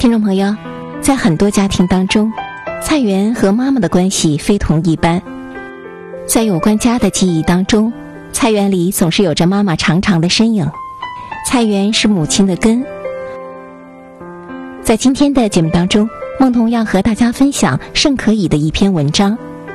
听众朋友，在很多家庭当中，菜园和妈妈的关系非同一般。在有关家的记忆当中，菜园里总是有着妈妈长长的身影。菜园是母亲的根。在今天的节目当中，梦彤要和大家分享盛可以的一篇文章。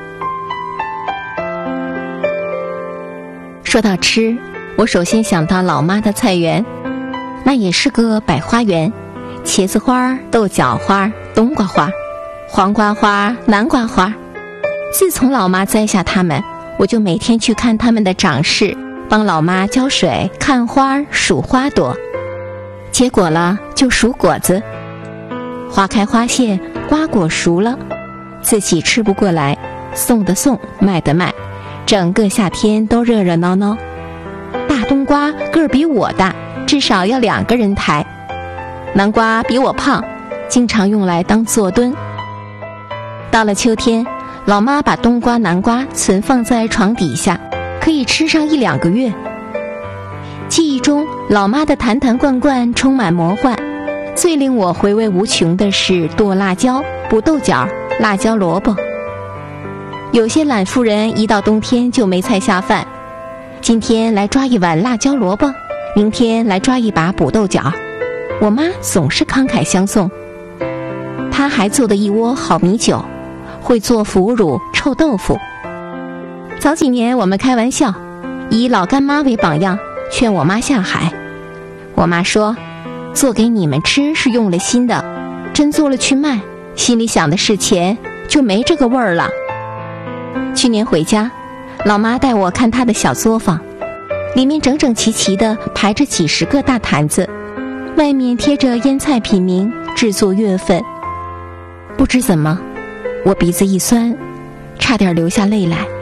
说到吃，我首先想到老妈的菜园，那也是个百花园，茄子花、豆角花、冬瓜花、黄瓜花、南瓜花。自从老妈栽下它们，我就每天去看它们的长势，帮老妈浇水、看花、数花朵。结果了就数果子，花开花谢，瓜果熟了，自己吃不过来，送的送，卖的卖，整个夏天都热热闹闹。大冬瓜个儿比我大，至少要2个人抬。南瓜比我胖，经常用来当坐墩。到了秋天，老妈把冬瓜、南瓜存放在床底下，可以吃上1-2个月。记忆中，老妈的坛坛罐罐充满魔幻。最令我回味无穷的是剁辣椒、补豆角、辣椒萝卜。有些懒妇人一到冬天就没菜下饭，今天来抓一碗辣椒萝卜，明天来抓一把补豆角。我妈总是慷慨相送。她还做的一窝好米酒，会做腐乳、臭豆腐。早几年我们开玩笑，以老干妈为榜样，劝我妈下海。我妈说，做给你们吃是用了心的，真做了去卖，心里想的是钱，就没这个味儿了。去年回家，老妈带我看她的小作坊，里面整整齐齐地排着几10个大坛子，外面贴着腌菜品名、制作月份。不知怎么，我鼻子一酸，差点流下泪来。